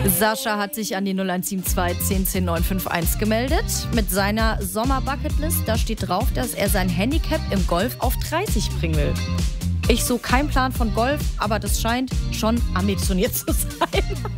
Sascha hat sich an die 0172 10 10 951 gemeldet mit seiner Sommer-Bucketlist. Da steht drauf, dass er sein Handicap im Golf auf 30 bringen will. Ich so, kein Plan von Golf, aber das scheint schon ambitioniert zu sein.